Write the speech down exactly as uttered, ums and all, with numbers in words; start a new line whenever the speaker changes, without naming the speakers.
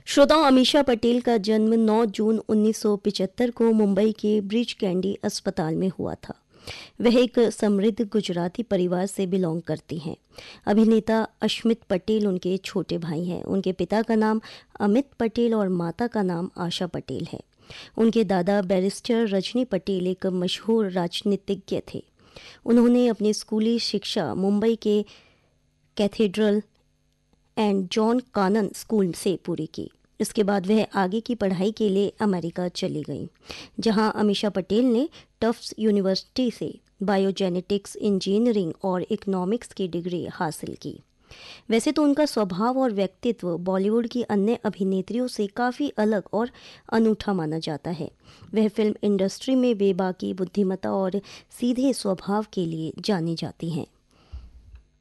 श्रोताओं, अमीषा पटेल का जन्म नौ जून उन्नीस सौ पचहत्तर को मुंबई के ब्रिज कैंडी अस्पताल में हुआ था। वह एक समृद्ध गुजराती परिवार से बिलोंग करती हैं। अभिनेता अश्मित पटेल उनके छोटे भाई हैं। उनके पिता का नाम अमित पटेल और माता का नाम आशा पटेल है। उनके दादा बैरिस्टर रजनी पटेल एक मशहूर राजनीतिज्ञ थे। उन्होंने अपनी स्कूली शिक्षा मुंबई के cathedral and John Kanan school से पूरी की। इसके बाद वह आगे की पढ़ाई के लिए अमेरिका चली गईं, जहां अमीषा पटेल ने टफ्ट्स यूनिवर्सिटी से बायोजेनेटिक्स, इंजीनियरिंग और इकोनॉमिक्स की डिग्री हासिल की। वैसे तो उनका स्वभाव और व्यक्तित्व बॉलीवुड की अन्य अभिनेत्रियों से काफ़ी अलग और अनूठा माना जाता है। वह फिल्म इंडस्ट्री में बेबाकी, बुद्धिमत्ता और सीधे स्वभाव के लिए जानी जाती हैं।